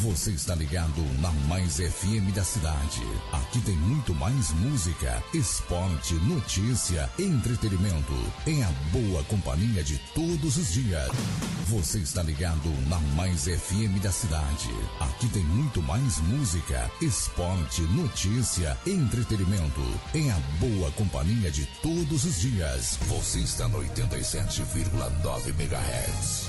Você está ligado na Mais FM da cidade. Aqui tem muito mais música, esporte, notícia, entretenimento. Em a boa companhia de todos os dias. Você está ligado na Mais FM da cidade. Aqui tem muito mais música, esporte, notícia, entretenimento. Em a boa companhia de todos os dias. Você está no 87,9 MHz.